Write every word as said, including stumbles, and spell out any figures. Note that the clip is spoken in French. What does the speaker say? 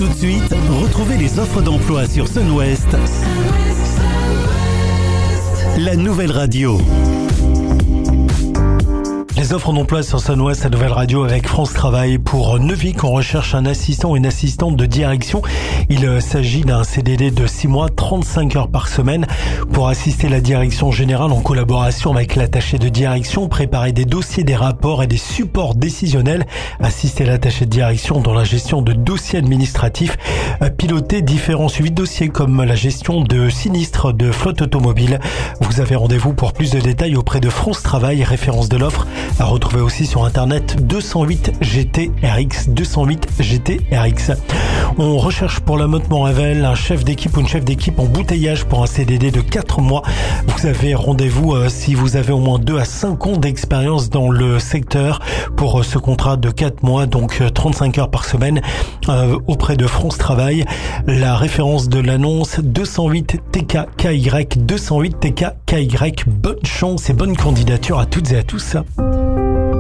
Tout de suite, retrouvez les offres d'emploi sur Sunwest, la nouvelle radio. Les offres d'emploi sur Sunwest, la nouvelle radio avec France Travail. Pour Neuvic, on recherche un assistant ou une assistante de direction. Il s'agit d'un C D D de six mois, trente-cinq heures par semaine pour assister la direction générale en collaboration avec l'attaché de direction, préparer des dossiers, des rapports et des supports décisionnels, assister l'attaché de direction dans la gestion de dossiers administratifs, piloter différents suivis de dossiers comme la gestion de sinistres de flotte automobile. Vous avez rendez-vous pour plus de détails auprès de France Travail, référence de l'offre à retrouver aussi sur internet deux cent huit G T R X, deux cent huit G T R X. On recherche pour la Motte-Montrével un chef d'équipe ou une chef d'équipe en bouteillage pour un C D D de quatre mois. Vous avez rendez-vous euh, si vous avez au moins deux à cinq ans d'expérience dans le secteur pour euh, ce contrat de quatre mois, donc euh, trente-cinq heures par semaine euh, auprès de France Travail. La référence de l'annonce deux cent huit T K K Y, deux cent huit T K K Y. Bonne chance et bonne candidature à toutes et à tous.